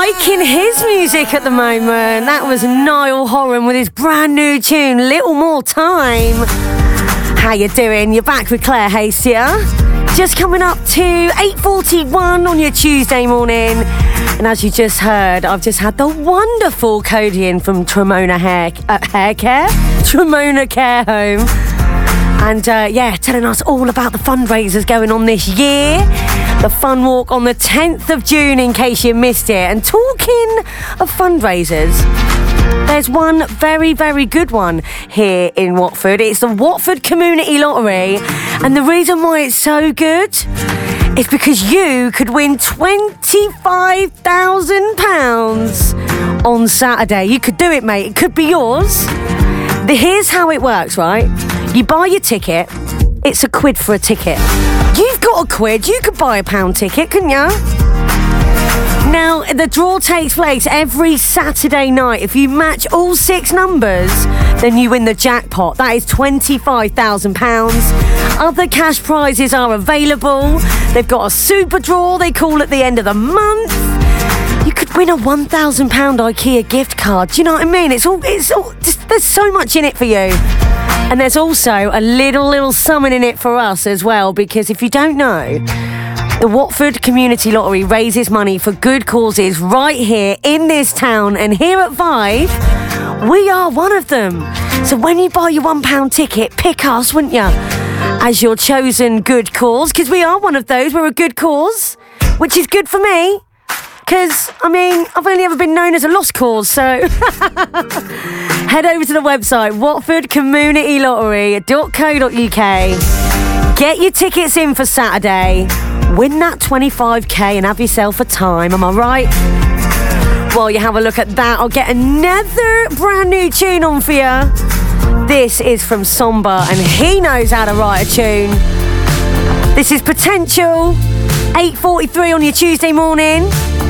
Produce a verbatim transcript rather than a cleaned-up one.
liking his music at the moment. That was Niall Horan with his brand new tune, Little More Time. How you doing? You're back with Claire Hayes here. Just coming up to eight forty-one on your Tuesday morning. And as you just heard, I've just had the wonderful Cody in from Tremona Hair, uh, Hair Care? Tremona Care Home. And uh, yeah, telling us all about the fundraisers going on this year. The Fun Walk on the tenth of June, in case you missed it. And talking of fundraisers, there's one very, very good one here in Watford. It's the Watford Community Lottery. And the reason why it's so good is because you could win twenty-five thousand pounds on Saturday. You could do it, mate. It could be yours. The, here's how it works, right? You buy your ticket. It's a quid for a ticket. You've got a quid. You could buy a pound ticket, couldn't you? Now, the draw takes place every Saturday night. If you match all six numbers, then you win the jackpot. That is twenty-five thousand pounds. Other cash prizes are available. They've got a super draw they call at the end of the month. You could win a one thousand pounds IKEA gift card. Do you know what I mean? It's all, it's all, just, there's so much in it for you. And there's also a little, little something in it for us as well, because if you don't know, the Watford Community Lottery raises money for good causes right here in this town. And here at Vive, we are one of them. So when you buy your one pound ticket, pick us, wouldn't you, as your chosen good cause, because we are one of those. We're a good cause, which is good for me. Because, I mean, I've only ever been known as a lost cause, so head over to the website, watford community lottery dot co dot uk. Get your tickets in for Saturday. Win that twenty-five k and have yourself a time, am I right? While you have a look at that, I'll get another brand new tune on for you. This is from Somba, and he knows how to write a tune. This is Potential, eight forty-three on your Tuesday morning.